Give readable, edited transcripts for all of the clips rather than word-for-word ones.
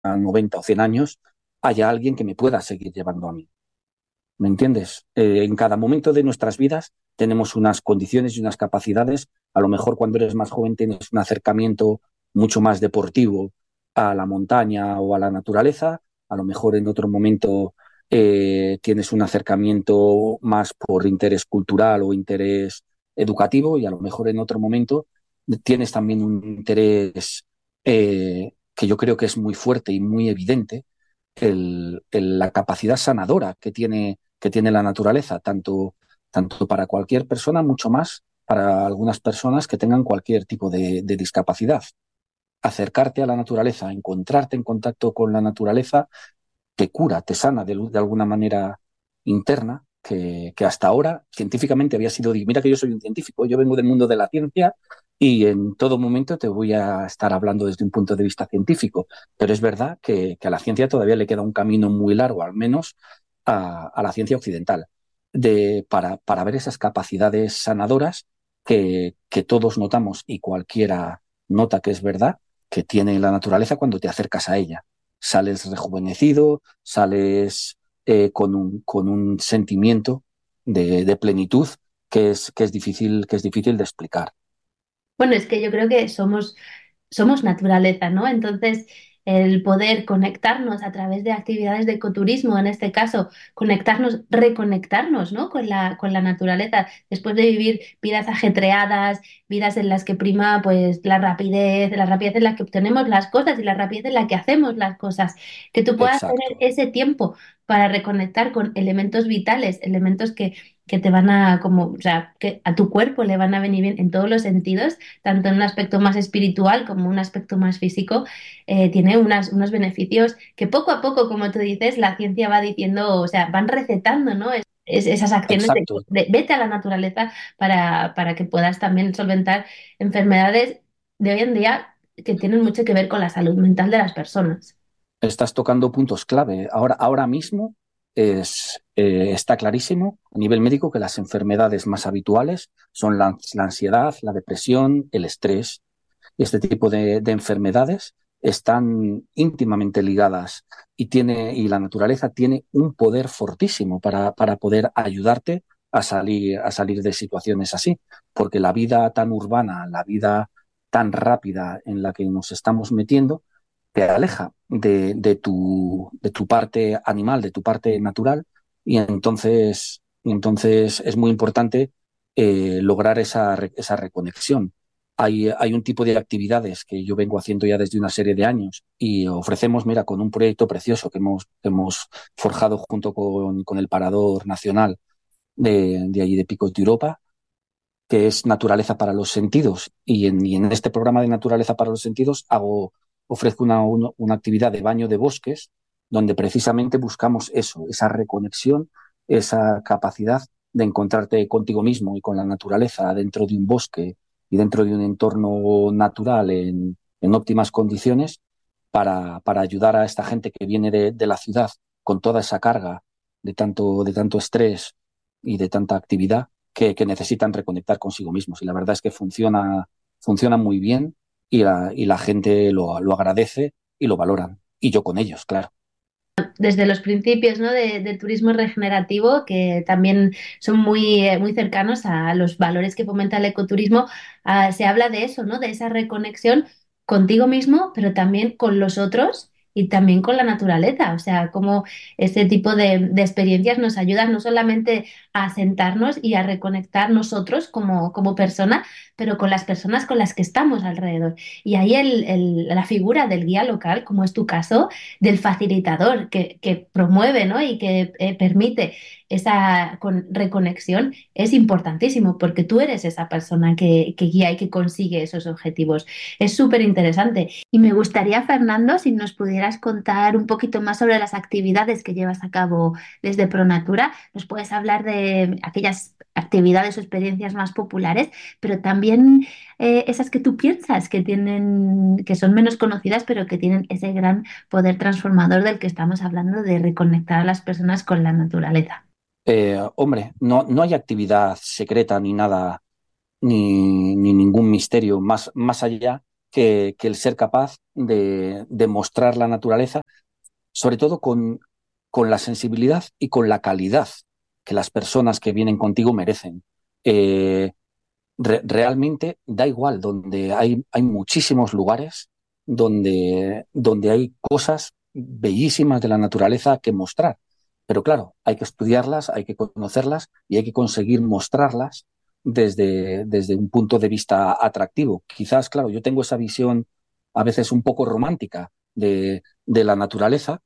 90 o 100 años, haya alguien que me pueda seguir llevando a mí. ¿Me entiendes? En cada momento de nuestras vidas tenemos unas condiciones y unas capacidades. A lo mejor cuando eres más joven tienes un acercamiento mucho más deportivo a la montaña o a la naturaleza. A lo mejor en otro momento tienes un acercamiento más por interés cultural o interés educativo y a lo mejor en otro momento tienes también un interés que yo creo que es muy fuerte y muy evidente, la capacidad sanadora que tiene la naturaleza, tanto para cualquier persona, mucho más para algunas personas que tengan cualquier tipo de discapacidad. Acercarte a la naturaleza, encontrarte en contacto con la naturaleza, te cura, te sana de alguna manera interna, que hasta ahora científicamente había sido... Mira que yo soy un científico, yo vengo del mundo de la ciencia y en todo momento te voy a estar hablando desde un punto de vista científico, pero es verdad que a la ciencia todavía le queda un camino muy largo, al menos a la ciencia occidental, para ver esas capacidades sanadoras que todos notamos y cualquiera nota que es verdad que tiene la naturaleza cuando te acercas a ella. Sales rejuvenecido, sales con un sentimiento de plenitud que es difícil de explicar. Bueno, es que yo creo que somos naturaleza, ¿no? Entonces, el poder conectarnos a través de actividades de ecoturismo, en este caso, conectarnos, reconectarnos, ¿no? Con la naturaleza, después de vivir vidas ajetreadas, vidas en las que prima, pues, la rapidez en la que obtenemos las cosas y la rapidez en la que hacemos las cosas, que tú puedas tener Exacto, ese tiempo para reconectar con elementos vitales, elementos que te van a, como, o sea, que a tu cuerpo le van a venir bien en todos los sentidos tanto en un aspecto más espiritual como un aspecto más físico, tiene unos beneficios que poco a poco, como tú dices, la ciencia va diciendo, o sea, van recetando, ¿no? Esas acciones exacto. de vete a la naturaleza para que puedas también solventar enfermedades de hoy en día que tienen mucho que ver con la salud mental de las personas. Estás tocando puntos clave. Ahora mismo está clarísimo a nivel médico que las enfermedades más habituales son la ansiedad, la depresión, el estrés. Este tipo de enfermedades están íntimamente ligadas y la naturaleza tiene un poder fortísimo para poder ayudarte a salir de situaciones así, porque la vida tan urbana, la vida tan rápida en la que nos estamos metiendo, te aleja de tu parte animal, de tu parte natural, y entonces es muy importante lograr esa reconexión. Hay un tipo de actividades que yo vengo haciendo ya desde una serie de años y ofrecemos, mira, con un proyecto precioso que hemos forjado junto con el Parador Nacional de allí de Picos de Europa, que es Naturaleza para los Sentidos. Y en este programa de Naturaleza para los Sentidos ofrezco una actividad de baño de bosques donde precisamente buscamos eso, esa reconexión, esa capacidad de encontrarte contigo mismo y con la naturaleza dentro de un bosque y dentro de un entorno natural en óptimas condiciones para ayudar a esta gente que viene de la ciudad con toda esa carga de tanto estrés y de tanta actividad que necesitan reconectar consigo mismos. Y la verdad es que funciona muy bien y la gente lo agradece y lo valoran. Y yo con ellos, claro. Desde los principios, ¿no? De turismo regenerativo, que también son muy cercanos a los valores que fomenta el ecoturismo, se habla de eso, ¿no? De esa reconexión contigo mismo, pero también con los otros y también con la naturaleza. O sea, cómo este tipo de experiencias nos ayudan no solamente a sentarnos y a reconectar nosotros como persona, pero con las personas con las que estamos alrededor. Y ahí la figura del guía local, como es tu caso, del facilitador que promueve, ¿no? Y que permite esa reconexión es importantísimo porque tú eres esa persona que guía y que consigue esos objetivos. Es súper interesante. Y me gustaría, Fernando, si nos pudieras contar un poquito más sobre las actividades que llevas a cabo desde Pronatura. Nos puedes hablar de aquellas actividades o experiencias más populares, pero también esas que tú piensas que tienen, que son menos conocidas, pero que tienen ese gran poder transformador del que estamos hablando de reconectar a las personas con la naturaleza. Hombre, no hay actividad secreta ni nada, ni ningún misterio más allá. que el ser capaz de mostrar la naturaleza, sobre todo con la sensibilidad y con la calidad que las personas que vienen contigo merecen. Eh, realmente da igual, donde hay muchísimos lugares donde hay cosas bellísimas de la naturaleza que mostrar. Pero claro, hay que estudiarlas, hay que conocerlas y hay que conseguir mostrarlas desde un punto de vista atractivo. Quizás, claro, yo tengo esa visión a veces un poco romántica de la naturaleza,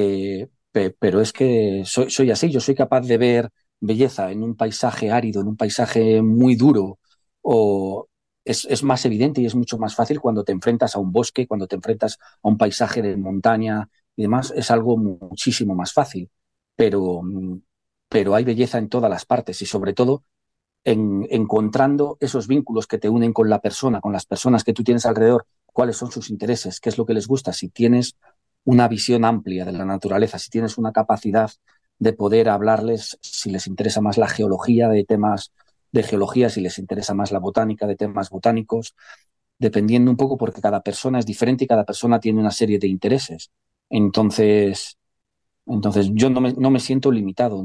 pero es que soy así, yo soy capaz de ver belleza en un paisaje árido, en un paisaje muy duro, o es más evidente y es mucho más fácil cuando te enfrentas a un bosque, cuando te enfrentas a un paisaje de montaña y demás, es algo muchísimo más fácil. Pero, pero hay belleza en todas las partes y sobre todo encontrando esos vínculos que te unen con la persona, con las personas que tú tienes alrededor, cuáles son sus intereses, qué es lo que les gusta, si tienes una visión amplia de la naturaleza, si tienes una capacidad de poder hablarles, si les interesa más la geología de temas de geología, si les interesa más la botánica de temas botánicos, dependiendo un poco porque cada persona es diferente y cada persona tiene una serie de intereses. Entonces, entonces yo no me siento limitado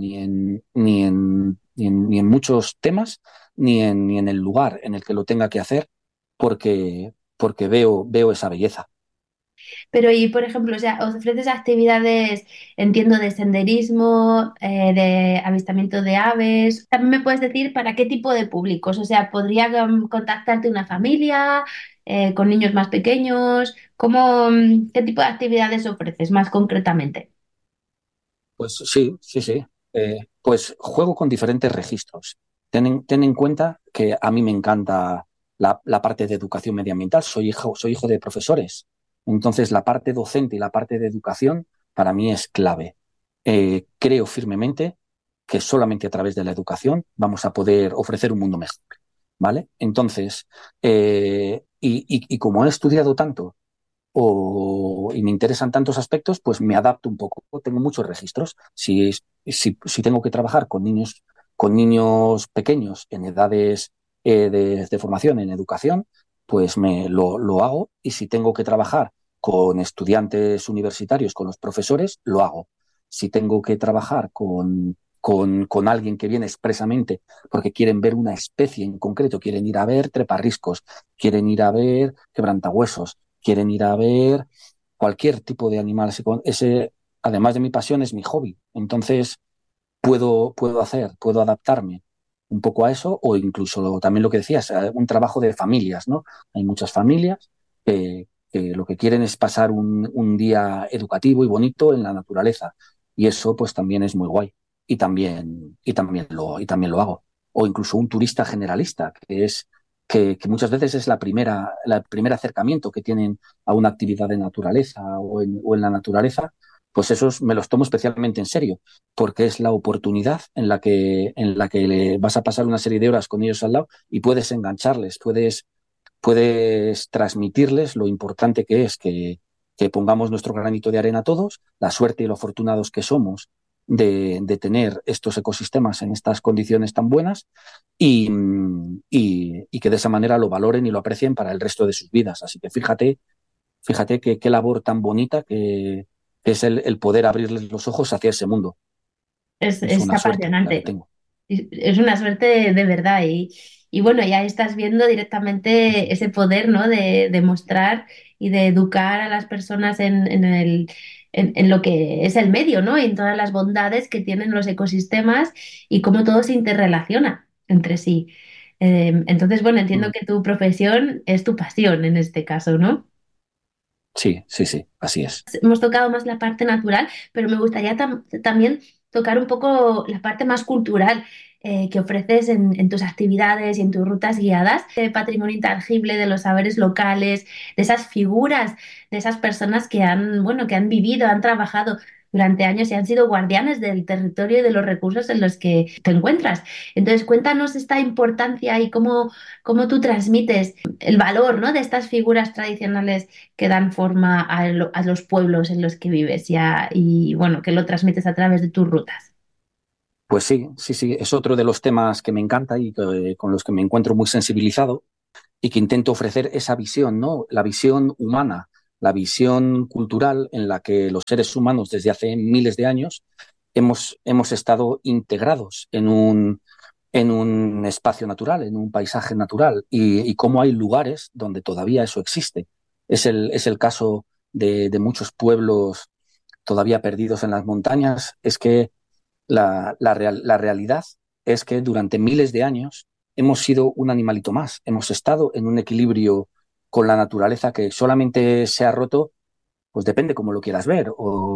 ni en muchos temas, ni en el lugar en el que lo tenga que hacer, porque veo esa belleza. Pero y por ejemplo, o sea, os ofreces actividades, entiendo, de senderismo, de avistamiento de aves. También me puedes decir para qué tipo de públicos. O sea, podría contactarte una familia con niños más pequeños. ¿Cómo, qué tipo de actividades ofreces más concretamente? Pues sí, sí, sí. Pues juego con diferentes registros. Ten en cuenta que a mí me encanta la parte de educación medioambiental. Soy hijo de profesores. Entonces, la parte docente y la parte de educación para mí es clave. Creo firmemente que solamente a través de la educación vamos a poder ofrecer un mundo mejor. ¿Vale? Entonces, y como he estudiado tanto y me interesan tantos aspectos, pues me adapto un poco. Tengo muchos registros. Si tengo que trabajar con niños pequeños en edades de formación, en educación, pues lo hago. Y si tengo que trabajar con estudiantes universitarios, con los profesores, lo hago. Si tengo que trabajar con alguien que viene expresamente porque quieren ver una especie en concreto, quieren ir a ver treparriscos, quieren ir a ver quebrantahuesos, quieren ir a ver cualquier tipo de animal. Además de mi pasión, es mi hobby. Entonces, puedo adaptarme un poco a eso o incluso también lo que decías, un trabajo de familias, ¿no? Hay muchas familias que lo que quieren es pasar un día educativo y bonito en la naturaleza y eso pues también es muy guay y también lo hago. O incluso un turista generalista, que muchas veces es el primer acercamiento que tienen a una actividad de naturaleza o en la naturaleza, pues esos me los tomo especialmente en serio, porque es la oportunidad en la que le vas a pasar una serie de horas con ellos al lado y puedes engancharles, puedes transmitirles lo importante que es que pongamos nuestro granito de arena todos, la suerte y lo afortunados que somos de tener estos ecosistemas en estas condiciones tan buenas y que de esa manera lo valoren y lo aprecien para el resto de sus vidas. Así que fíjate qué labor tan bonita que es el poder abrirles los ojos hacia ese mundo. Es Es una suerte la que apasionante. tengo. Es una suerte de verdad y bueno, ya estás viendo Sí, directamente sí. ese poder, ¿no? De mostrar y de educar a las personas en lo que es el medio, ¿no? Y en todas las bondades que tienen los ecosistemas y cómo todo se interrelaciona entre sí. Entonces, bueno, entiendo Mm. que tu profesión es tu pasión en este caso, ¿no? Sí, sí, sí, así es. Hemos tocado más la parte natural, pero me gustaría también tocar un poco la parte más cultural que ofreces en tus actividades y en tus rutas guiadas, de patrimonio intangible, de los saberes locales, de esas figuras, de esas personas que han, bueno, que han vivido, han trabajado durante años y han sido guardianes del territorio y de los recursos en los que te encuentras. Entonces, cuéntanos esta importancia y cómo tú transmites el valor, ¿no? De estas figuras tradicionales que dan forma a los pueblos en los que vives y bueno, que lo transmites a través de tus rutas. Pues sí, sí, sí, es otro de los temas que me encanta y con los que me encuentro muy sensibilizado. y que intento ofrecer esa visión, ¿no? La visión humana, la visión cultural en la que los seres humanos desde hace miles de años hemos estado integrados en un espacio natural, en un paisaje natural, y cómo hay lugares donde todavía eso existe. Es el caso de muchos pueblos todavía perdidos en las montañas. Es que la realidad es que durante miles de años hemos sido un animalito más, hemos estado en un equilibrio con la naturaleza que solamente se ha roto, pues depende cómo lo quieras ver,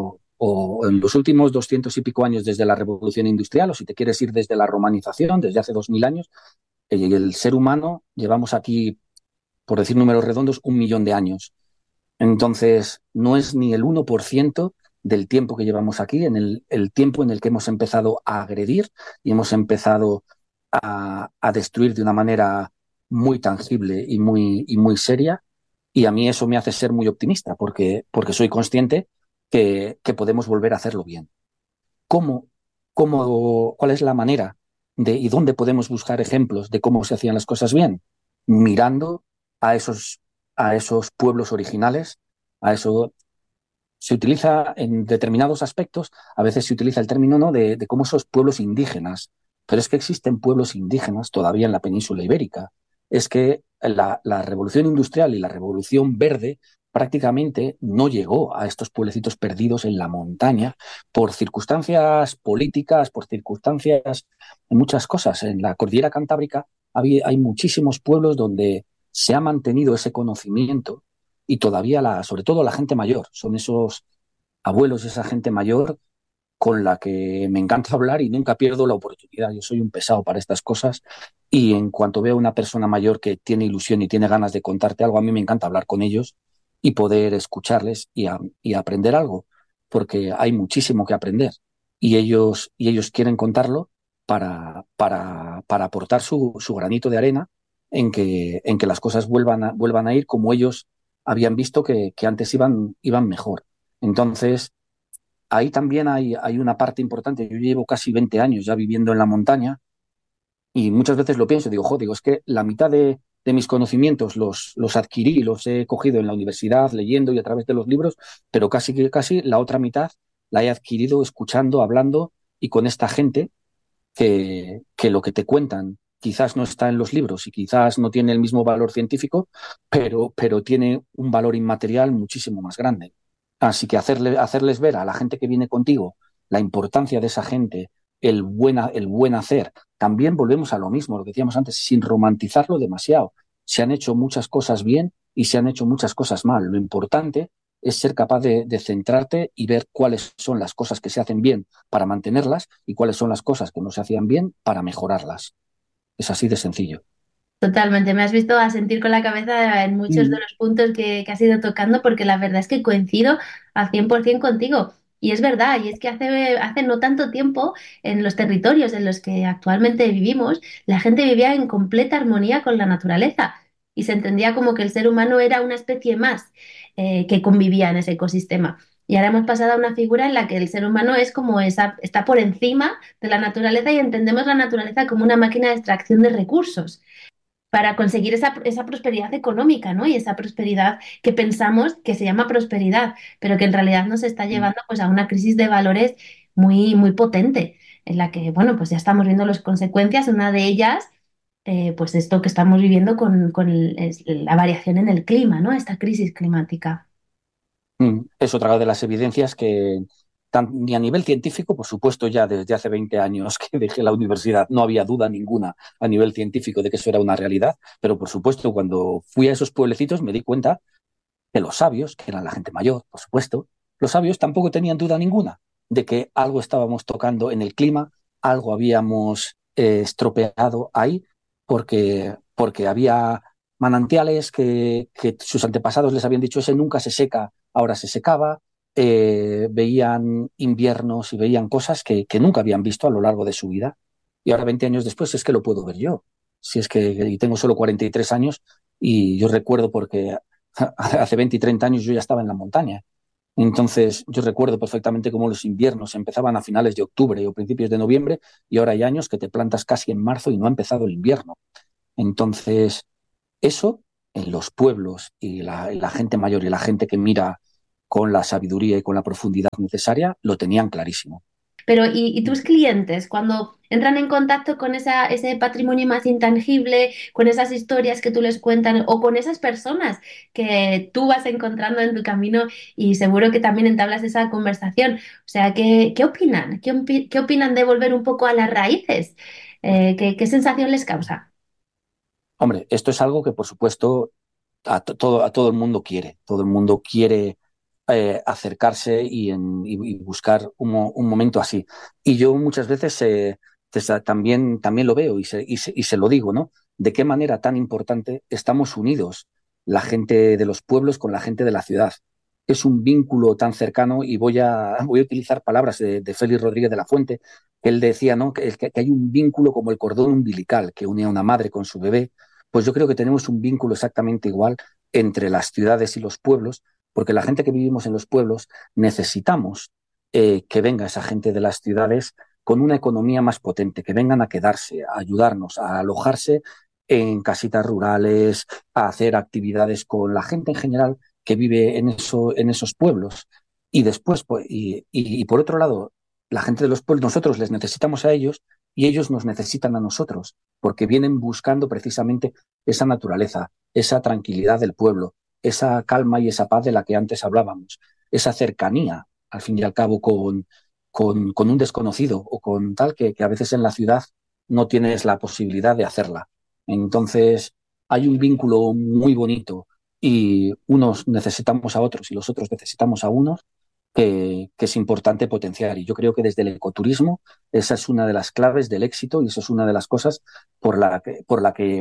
o en los últimos 200 y pico años desde la revolución industrial, o si te quieres ir desde la romanización, desde hace 2000 años, el ser humano llevamos aquí, por decir números redondos, 1 millón de años. Entonces, no es ni el 1% del tiempo que llevamos aquí, en el tiempo en el que hemos empezado a agredir y hemos empezado a destruir de una manera muy tangible y muy seria. Y a mí eso me hace ser muy optimista, porque soy consciente que podemos volver a hacerlo bien. ¿Cómo, cuál es la manera y dónde podemos buscar ejemplos de cómo se hacían las cosas bien? Mirando a esos, a esos pueblos originales, a eso se utiliza en determinados aspectos, a veces se utiliza el término, ¿no?, de cómo esos pueblos indígenas, pero es que existen pueblos indígenas todavía en la península ibérica. Es que la revolución industrial y la revolución verde prácticamente no llegó a estos pueblecitos perdidos en la montaña por circunstancias políticas, por circunstancias, muchas cosas. En la cordillera cantábrica hay muchísimos pueblos donde se ha mantenido ese conocimiento y todavía, sobre todo la gente mayor, son esos abuelos, esa gente mayor con la que me encanta hablar y nunca pierdo la oportunidad. Yo soy un pesado para estas cosas y en cuanto veo a una persona mayor que tiene ilusión y tiene ganas de contarte algo, a mí me encanta hablar con ellos y poder escucharles y aprender algo, porque hay muchísimo que aprender y ellos quieren contarlo para aportar su granito de arena en que las cosas vuelvan a ir como ellos habían visto que antes iban mejor. Entonces, ahí también hay una parte importante. Yo llevo casi 20 años ya viviendo en la montaña y muchas veces lo pienso, digo, digo, es que la mitad de mis conocimientos los adquirí, los he cogido en la universidad, leyendo y a través de los libros, pero casi la otra mitad la he adquirido escuchando, hablando y con esta gente que lo que te cuentan quizás no está en los libros y quizás no tiene el mismo valor científico, pero tiene un valor inmaterial muchísimo más grande. Así que hacerles ver a la gente que viene contigo la importancia de esa gente, el buen hacer. También volvemos a lo mismo, lo que decíamos antes, sin romantizarlo demasiado. Se han hecho muchas cosas bien y se han hecho muchas cosas mal. Lo importante es ser capaz de centrarte y ver cuáles son las cosas que se hacen bien para mantenerlas y cuáles son las cosas que no se hacían bien para mejorarlas. Es así de sencillo. Totalmente, me has visto asentir con la cabeza en muchos de Mm. los puntos que has ido tocando porque la verdad es que coincido al 100% contigo. Y es verdad, y es que hace no tanto tiempo en los territorios en los que actualmente vivimos, la gente vivía en completa armonía con la naturaleza y se entendía como que el ser humano era una especie más que convivía en ese ecosistema. Y ahora hemos pasado a una figura en la que el ser humano es como está por encima de la naturaleza y entendemos la naturaleza como una máquina de extracción de recursos para conseguir esa prosperidad económica, ¿no? Y esa prosperidad que pensamos que se llama prosperidad, pero que en realidad nos está llevando pues a una crisis de valores muy, muy potente, en la que, bueno, pues ya estamos viendo las consecuencias. Una de ellas, pues esto que estamos viviendo con la variación en el clima, ¿no? Esta crisis climática. Es otra de las evidencias que, ni a nivel científico, por supuesto, ya desde hace 20 años que dejé la universidad, no había duda ninguna a nivel científico de que eso era una realidad, pero por supuesto, cuando fui a esos pueblecitos me di cuenta que los sabios, que eran la gente mayor, por supuesto, los sabios tampoco tenían duda ninguna de que algo estábamos tocando en el clima, algo habíamos estropeado ahí, porque había manantiales que sus antepasados les habían dicho, ese nunca se seca, ahora se secaba, veían inviernos y veían cosas que nunca habían visto a lo largo de su vida. Y ahora, 20 años después, es que lo puedo ver yo. Si es que y tengo solo 43 años y yo recuerdo porque hace 20 y 30 años yo ya estaba en la montaña. Entonces, yo recuerdo perfectamente cómo los inviernos empezaban a finales de octubre o principios de noviembre y ahora hay años que te plantas casi en marzo y no ha empezado el invierno. Entonces, Eso en los pueblos y la gente mayor y la gente que mira con la sabiduría y con la profundidad necesaria, lo tenían clarísimo. Pero, ¿y tus clientes, cuando entran en contacto con ese patrimonio más intangible, con esas historias que tú les cuentas o con esas personas que tú vas encontrando en tu camino y seguro que también entablas esa conversación? O sea, ¿qué opinan? ¿Qué opinan de volver un poco a las raíces? ¿Qué sensación les causa? Hombre, esto es algo que, por supuesto, a todo el mundo quiere. Todo el mundo quiere acercarse y buscar un momento así. Y yo muchas veces también lo veo y se lo digo, ¿no? De qué manera tan importante estamos unidos la gente de los pueblos con la gente de la ciudad. Es un vínculo tan cercano y voy a utilizar palabras de Félix Rodríguez de la Fuente, que él decía, ¿no? Que hay un vínculo como el cordón umbilical que une a una madre con su bebé. Pues yo creo que tenemos un vínculo exactamente igual entre las ciudades y los pueblos, porque la gente que vivimos en los pueblos necesitamos que venga esa gente de las ciudades con una economía más potente, que vengan a quedarse, a ayudarnos, a alojarse en casitas rurales, a hacer actividades con la gente en general que vive en esos pueblos. Y después, pues, y por otro lado, la gente de los pueblos, nosotros les necesitamos a ellos y ellos nos necesitan a nosotros, porque vienen buscando precisamente esa naturaleza, esa tranquilidad del pueblo, esa calma y esa paz de la que antes hablábamos, esa cercanía, al fin y al cabo, con un desconocido o con tal que a veces en la ciudad no tienes la posibilidad de hacerla. Entonces, hay un vínculo muy bonito y unos necesitamos a otros y los otros necesitamos a unos que es importante potenciar. Y yo creo que desde el ecoturismo esa es una de las claves del éxito y eso es una de las cosas por la que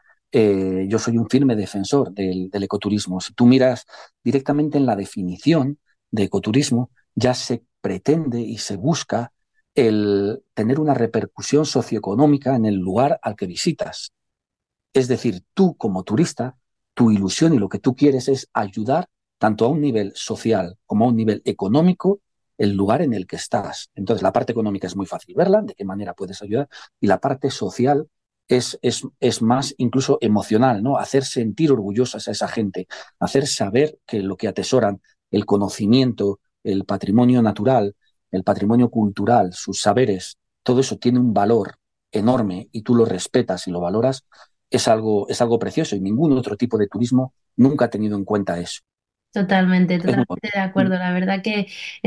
yo soy un firme defensor del ecoturismo. Si tú miras directamente en la definición de ecoturismo, ya se pretende y se busca el tener una repercusión socioeconómica en el lugar al que visitas. Es decir, tú como turista, tu ilusión y lo que tú quieres es ayudar tanto a un nivel social como a un nivel económico el lugar en el que estás. Entonces, la parte económica es muy fácil verla, de qué manera puedes ayudar, y la parte social es más incluso emocional, ¿no? Hacer sentir orgullosas a esa gente, hacer saber que lo que atesoran, el conocimiento, el patrimonio natural, el patrimonio cultural, sus saberes, todo eso tiene un valor enorme y tú lo respetas y lo valoras, es algo precioso y ningún otro tipo de turismo nunca ha tenido en cuenta eso. Totalmente, Es muy totalmente de bonito. acuerdo. La verdad que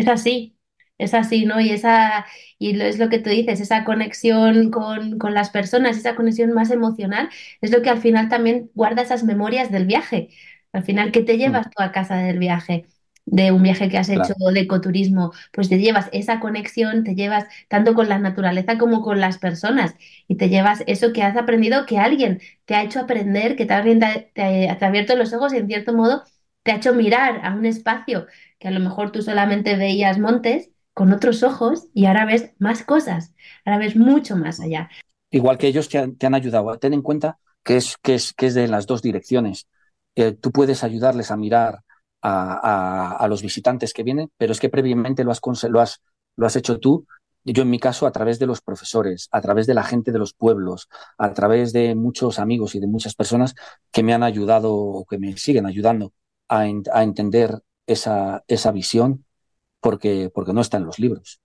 es así, ¿no? Es lo que tú dices, esa conexión con las personas, esa conexión más emocional, es lo que al final también guarda esas memorias del viaje. Al final, ¿qué te Mm, llevas tú a casa del viaje? De un viaje que has hecho claro. de ecoturismo, pues te llevas esa conexión, te llevas tanto con la naturaleza como con las personas y te llevas eso que has aprendido, que alguien te ha hecho aprender, que te ha abierto los ojos y en cierto modo te ha hecho mirar a un espacio que a lo mejor tú solamente veías montes con otros ojos y ahora ves más cosas, ahora ves mucho más allá. Igual que ellos te han ayudado. Ten en cuenta que es de las dos direcciones. Tú puedes ayudarles a mirar a los visitantes que vienen, pero es que previamente lo has hecho tú. Yo en mi caso a través de los profesores, a través de la gente de los pueblos, a través de muchos amigos y de muchas personas que me han ayudado o que me siguen ayudando a entender esa visión porque no está en los libros.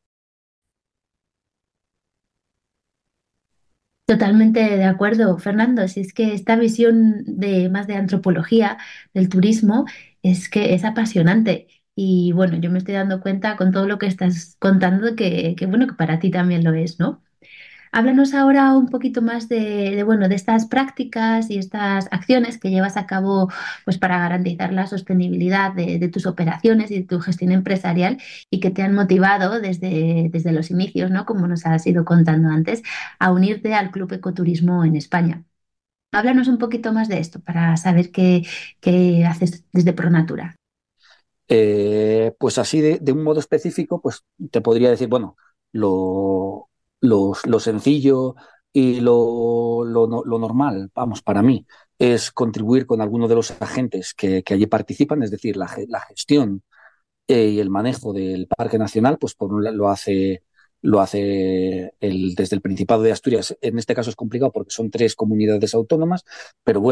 Totalmente de acuerdo, Fernando. Si es que esta visión de más de antropología del turismo es que es apasionante. Y bueno, yo me estoy dando cuenta con todo lo que estás contando que bueno, que para ti también lo es, ¿no? Háblanos ahora un poquito más bueno, de estas prácticas y estas acciones que llevas a cabo pues, para garantizar la sostenibilidad de tus operaciones y de tu gestión empresarial y que te han motivado desde los inicios, ¿no? Como nos has ido contando antes, a unirte al Club Ecoturismo en España. Háblanos un poquito más de esto para saber qué haces desde Pronatura. Pues así de un modo específico, pues te podría decir, bueno, lo, lo sencillo y lo normal, vamos, para mí, es contribuir con alguno de los agentes que allí participan, es decir, la gestión y el manejo del Parque Nacional, pues por un lado lo hace desde el Principado de Asturias. En este caso es complicado porque son tres comunidades autónomas, pero bueno,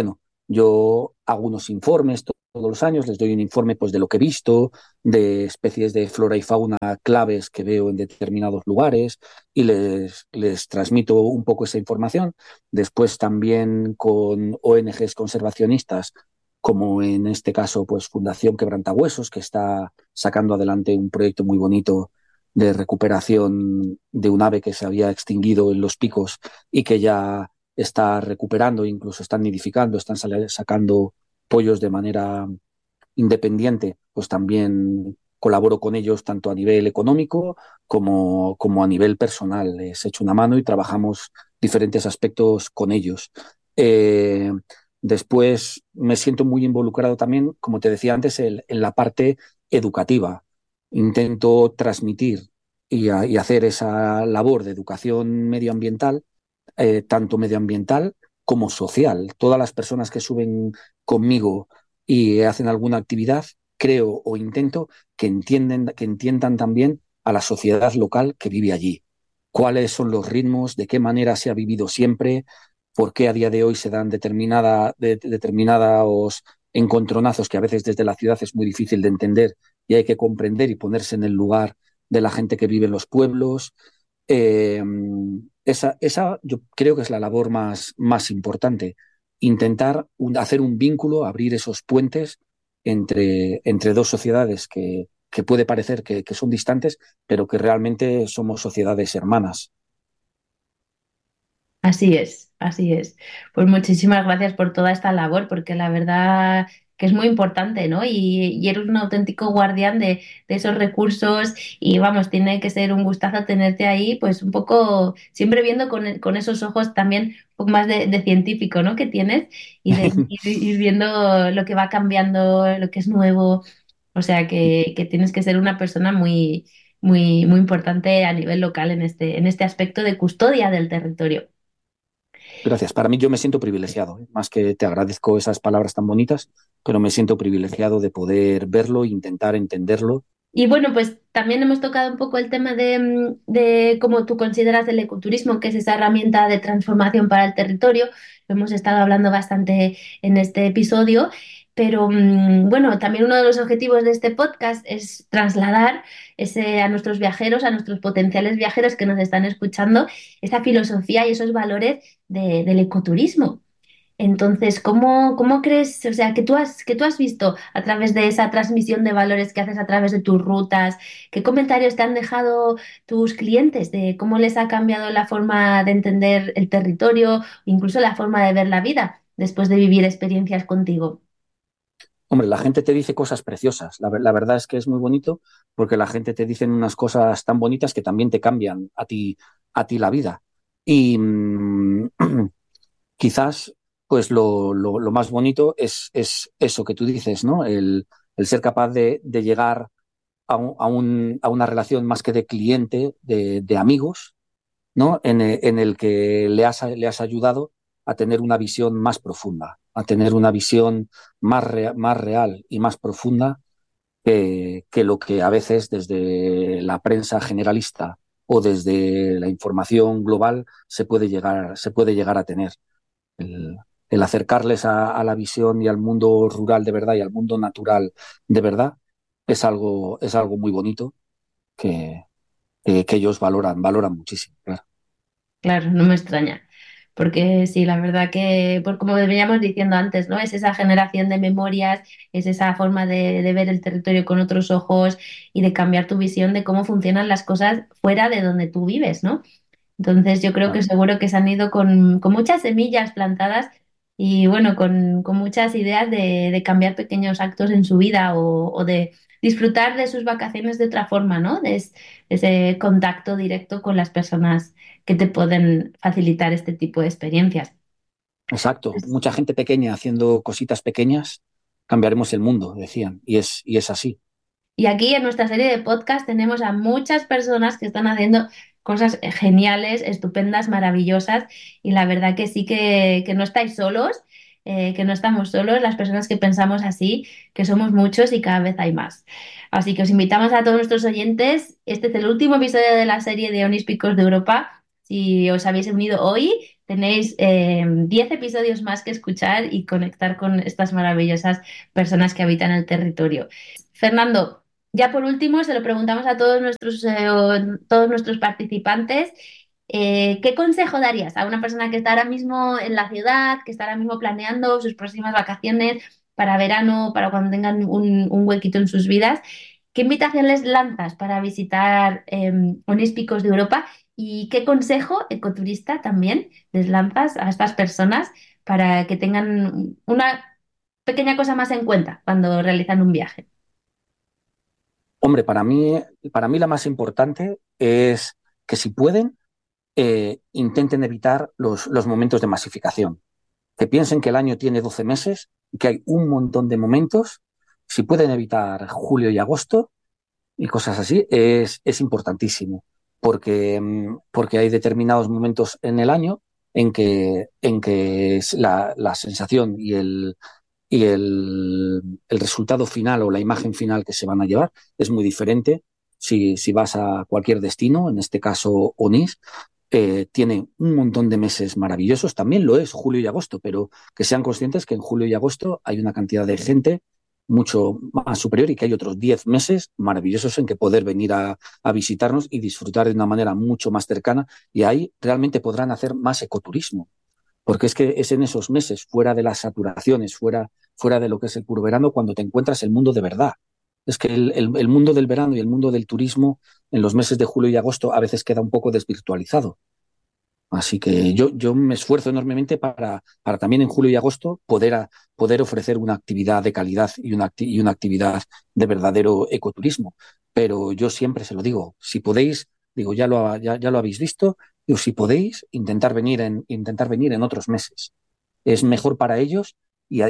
Yo hago unos informes todos los años, les doy un informe pues, de lo que he visto, de especies de flora y fauna claves que veo en determinados lugares y les transmito un poco esa información. Después también con ONGs conservacionistas, como en este caso pues Fundación Quebrantahuesos, que está sacando adelante un proyecto muy bonito de recuperación de un ave que se había extinguido en los picos y que ya está recuperando, incluso están nidificando, están sacando pollos de manera independiente, pues también colaboro con ellos tanto a nivel económico como a nivel personal. Les echo una mano y trabajamos diferentes aspectos con ellos. Eh, Después me siento muy involucrado también, como te decía antes, en la parte educativa. Intento transmitir y hacer esa labor de educación medioambiental, tanto medioambiental como social. Todas las personas que suben conmigo y hacen alguna actividad, creo o intento que entiendan también a la sociedad local que vive allí. Cuáles son los ritmos, de qué manera se ha vivido siempre, por qué a día de hoy se dan determinados encontronazos que a veces desde la ciudad es muy difícil de entender y hay que comprender y ponerse en el lugar de la gente que vive en los pueblos. Eh, esa yo creo que es la labor más importante, intentar hacer un vínculo, abrir esos puentes entre dos sociedades que puede parecer que son distantes, pero que realmente somos sociedades hermanas. Así es, así es. Pues muchísimas gracias por toda esta labor, porque la verdad que es muy importante, ¿no? Y eres un auténtico guardián de esos recursos y vamos, tiene que ser un gustazo tenerte ahí, pues un poco, siempre viendo con esos ojos también un poco más de científico, ¿no? Que tienes y de ir viendo lo que va cambiando, lo que es nuevo. O sea que tienes que ser una persona muy importante a nivel local en este aspecto de custodia del territorio. Gracias. Para mí yo me siento privilegiado, ¿eh? Más que te agradezco esas palabras tan bonitas, pero me siento privilegiado de poder verlo e intentar entenderlo. Y bueno, pues también hemos tocado un poco el tema de cómo tú consideras el ecoturismo, que es esa herramienta de transformación para el territorio. Lo hemos estado hablando bastante en este episodio, pero bueno, también uno de los objetivos de este podcast es trasladar a nuestros viajeros, a nuestros potenciales viajeros que nos están escuchando, esa filosofía y esos valores del ecoturismo. Entonces, ¿cómo crees, o sea, que tú has visto a través de esa transmisión de valores que haces a través de tus rutas? ¿Qué comentarios te han dejado tus clientes de cómo les ha cambiado la forma de entender el territorio, incluso la forma de ver la vida después de vivir experiencias contigo? Hombre, la gente te dice cosas preciosas. La verdad es que es muy bonito porque la gente te dice unas cosas tan bonitas que también te cambian a ti la vida. Y quizás, pues lo más bonito es eso que tú dices, ¿no? El ser capaz de llegar a una relación más que de cliente, de amigos, ¿no? En el que le has ayudado a tener una visión más profunda, a tener una visión más real y más profunda que lo que a veces desde la prensa generalista o desde la información global se puede llegar a tener. El, el acercarles a la visión y al mundo rural de verdad y al mundo natural de verdad es algo muy bonito que, que ellos valoran muchísimo. Claro. Claro, no me extraña. Porque sí, la verdad que, pues como veníamos diciendo antes, ¿no? Es esa generación de memorias, es esa forma de ver el territorio con otros ojos y de cambiar tu visión de cómo funcionan las cosas fuera de donde tú vives, ¿no? Entonces yo creo que Claro. seguro que se han ido con muchas semillas plantadas y bueno, con muchas ideas de cambiar pequeños actos en su vida o de disfrutar de sus vacaciones de otra forma, ¿no? De ese contacto directo con las personas que te pueden facilitar este tipo de experiencias. Exacto. Mucha gente pequeña haciendo cositas pequeñas, cambiaremos el mundo, decían. Y es así. Y aquí en nuestra serie de podcast tenemos a muchas personas que están haciendo cosas geniales, estupendas, maravillosas. Y la verdad que sí que no estáis solos, que no estamos solos, las personas que pensamos así, que somos muchos y cada vez hay más. Así que os invitamos a todos nuestros oyentes. Este es el último episodio de la serie de Oníspicos de Europa. Si os habéis unido hoy, tenéis 10 episodios más que escuchar y conectar con estas maravillosas personas que habitan el territorio. Fernando, ya por último, se lo preguntamos a todos nuestros participantes. ¿Qué consejo darías a una persona que está ahora mismo en la ciudad, que está ahora mismo planeando sus próximas vacaciones para verano, para cuando tengan un huequito en sus vidas? ¿Qué invitación les lanzas para visitar Onís Picos de Europa? ¿Y qué consejo ecoturista también les lanzas a estas personas para que tengan una pequeña cosa más en cuenta cuando realizan un viaje? Hombre, para mí la más importante es que si pueden, intenten evitar los momentos de masificación. Que piensen que el año tiene 12 meses y que hay un montón de momentos. Si pueden evitar julio y agosto y cosas así, es importantísimo, porque hay determinados momentos en el año en que la sensación y el resultado final o la imagen final que se van a llevar es muy diferente. Si vas a cualquier destino, en este caso Onís, tiene un montón de meses maravillosos, también lo es julio y agosto, pero que sean conscientes que en julio y agosto hay una cantidad de gente mucho más superior y que hay otros 10 meses maravillosos en que poder venir a visitarnos y disfrutar de una manera mucho más cercana, y ahí realmente podrán hacer más ecoturismo, porque es que es en esos meses, fuera de las saturaciones, fuera de lo que es el puro verano, cuando te encuentras el mundo de verdad. Es que el mundo del verano y el mundo del turismo en los meses de julio y agosto a veces queda un poco desvirtualizado. Así que yo me esfuerzo enormemente para también en julio y agosto poder ofrecer una actividad de calidad y una actividad de verdadero ecoturismo. Pero yo siempre se lo digo, si podéis, digo, ya lo habéis visto, digo, si podéis, intentar venir en otros meses. Es mejor para ellos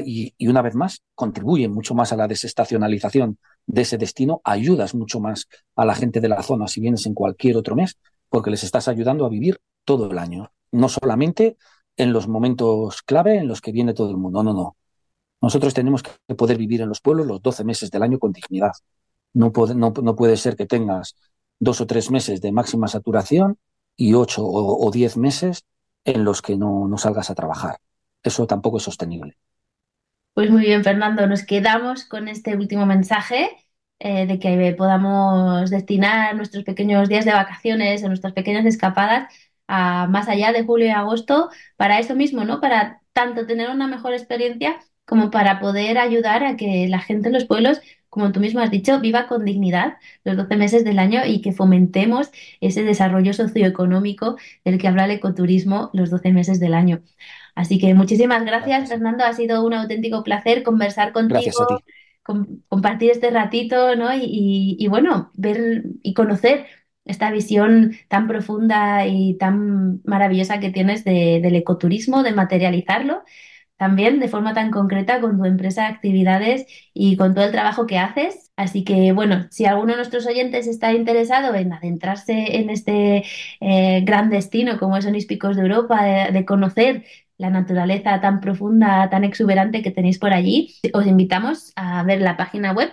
y una vez más contribuye mucho más a la desestacionalización de ese destino, ayudas mucho más a la gente de la zona si vienes en cualquier otro mes, porque les estás ayudando a vivir todo el año, no solamente en los momentos clave en los que viene todo el mundo. No, no. Nosotros tenemos que poder vivir en los pueblos los 12 meses del año con dignidad. No puede ser que tengas 2 o 3 meses de máxima saturación y 8 o 10 meses en los que no salgas a trabajar. Eso tampoco es sostenible. Pues muy bien, Fernando, nos quedamos con este último mensaje de que podamos destinar nuestros pequeños días de vacaciones o nuestras pequeñas escapadas a más allá de julio y agosto para eso mismo, ¿no? Para tanto tener una mejor experiencia como para poder ayudar a que la gente en los pueblos, como tú mismo has dicho, viva con dignidad los 12 meses del año y que fomentemos ese desarrollo socioeconómico del que habla el ecoturismo los 12 meses del año. Así que muchísimas gracias, Gracias. Fernando. Ha sido un auténtico placer conversar Gracias a contigo, ti. compartir este ratito, ¿no? Y bueno, ver y conocer esta visión tan profunda y tan maravillosa que tienes del ecoturismo, de materializarlo también de forma tan concreta con tu empresa de actividades y con todo el trabajo que haces. Así que, bueno, si alguno de nuestros oyentes está interesado en adentrarse en este gran destino como son los Picos de Europa, de conocer la naturaleza tan profunda, tan exuberante que tenéis por allí, os invitamos a ver la página web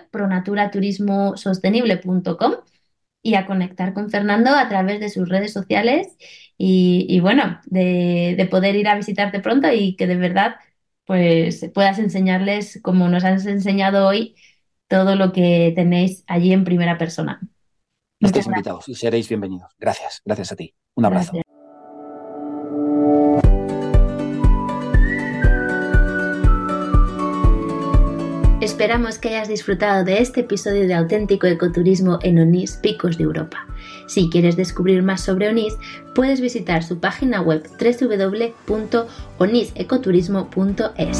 pronaturaturismosostenible.com y a conectar con Fernando a través de sus redes sociales y bueno, de poder ir a visitarte pronto y que de verdad pues puedas enseñarles, como nos has enseñado hoy, todo lo que tenéis allí en primera persona. Muchas Estáis invitados y seréis bienvenidos. Gracias. Gracias a ti. Un abrazo. gracias. Esperamos que hayas disfrutado de este episodio de auténtico ecoturismo en Onís Picos de Europa. Si quieres descubrir más sobre Onís, puedes visitar su página web www.onisecoturismo.es.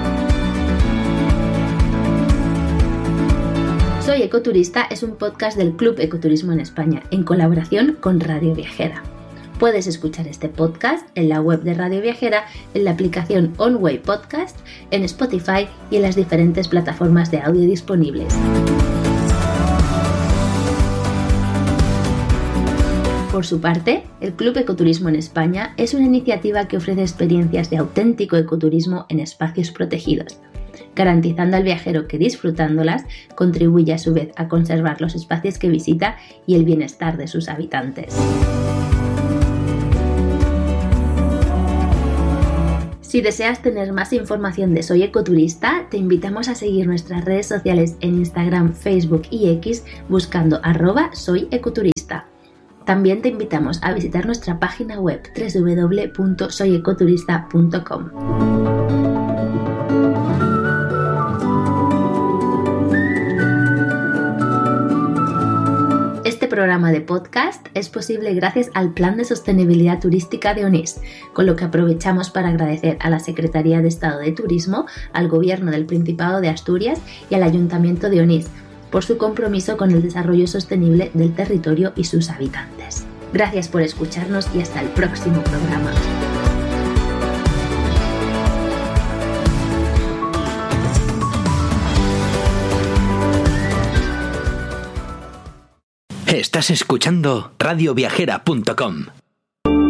Soy Ecoturista es un podcast del Club Ecoturismo en España, en colaboración con Radio Viajera. Puedes escuchar este podcast en la web de Radio Viajera, en la aplicación OnWay Podcast, en Spotify y en las diferentes plataformas de audio disponibles. Por su parte, el Club Ecoturismo en España es una iniciativa que ofrece experiencias de auténtico ecoturismo en espacios protegidos, garantizando al viajero que disfrutándolas contribuye a su vez a conservar los espacios que visita y el bienestar de sus habitantes. Si deseas tener más información de Soy Ecoturista, te invitamos a seguir nuestras redes sociales en Instagram, Facebook y X buscando @soyecoturista. También te invitamos a visitar nuestra página web www.soyecoturista.com. Este programa de podcast es posible gracias al Plan de Sostenibilidad Turística de Onís, con lo que aprovechamos para agradecer a la Secretaría de Estado de Turismo, al Gobierno del Principado de Asturias y al Ayuntamiento de Onís por su compromiso con el desarrollo sostenible del territorio y sus habitantes. Gracias por escucharnos y hasta el próximo programa. Estás escuchando radioviajera.com.